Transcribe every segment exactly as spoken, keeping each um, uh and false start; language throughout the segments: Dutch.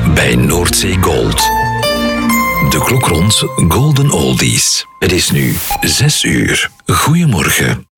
bij Noordzee Gold. De klok rond Golden Oldies. Het is nu zes uur. Goedemorgen.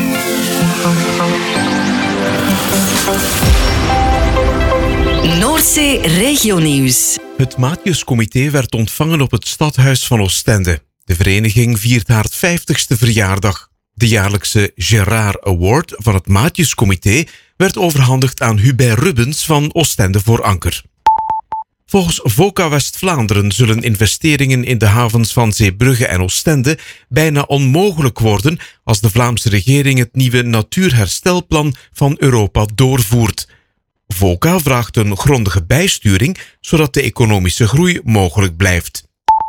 Noordzee Regionieuws. Het Maatjescomité werd ontvangen op het Stadhuis van Oostende. De vereniging viert haar vijftigste verjaardag. De jaarlijkse Gerard Award van het Maatjescomité werd overhandigd aan Hubert Rubens van Oostende voor Anker. Volgens VOCA West-Vlaanderen zullen investeringen in de havens van Zeebrugge en Oostende bijna onmogelijk worden als de Vlaamse regering het nieuwe natuurherstelplan van Europa doorvoert. VOCA vraagt een grondige bijsturing, zodat de economische groei mogelijk blijft.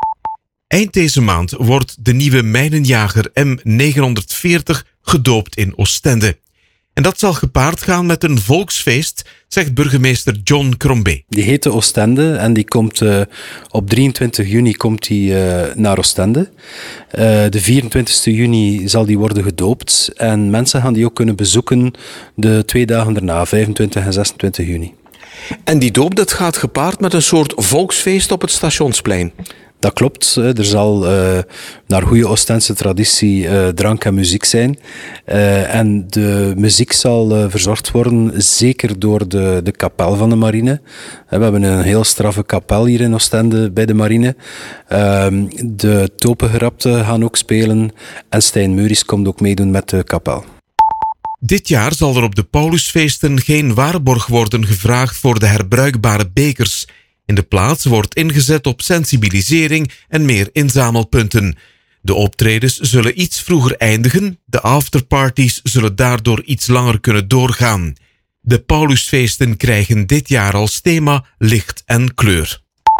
Eind deze maand wordt de nieuwe mijnenjager M negenhonderdveertig gedoopt in Oostende. En dat zal gepaard gaan met een volksfeest, zegt burgemeester John Crombé. Die heet Oostende en die komt uh, op drieëntwintig juni komt die, uh, naar Oostende. Uh, de vierentwintigste juni zal die worden gedoopt en mensen gaan die ook kunnen bezoeken de twee dagen daarna, vijfentwintig en zesentwintig juni. En die doop dat gaat gepaard met een soort volksfeest op het Stationsplein. Dat klopt. Er zal uh, naar goede Oostense traditie uh, drank en muziek zijn. Uh, en de muziek zal uh, verzorgd worden, zeker door de, de kapel van de marine. We hebben een heel straffe kapel hier in Oostende bij de marine. Uh, de topengerapten gaan ook spelen. En Stijn Meuris komt ook meedoen met de kapel. Dit jaar zal er op de Paulusfeesten geen waarborg worden gevraagd voor de herbruikbare bekers. In de plaats wordt ingezet op sensibilisering en meer inzamelpunten. De optredens zullen iets vroeger eindigen, de afterparties zullen daardoor iets langer kunnen doorgaan. De Paulusfeesten krijgen dit jaar als thema licht en kleur.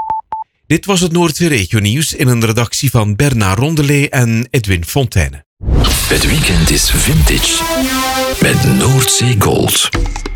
Dit was het Noordzee Regionieuws in een redactie van Bernard Rondelet en Edwin Fontaine. Het weekend is vintage met Noordzee Gold.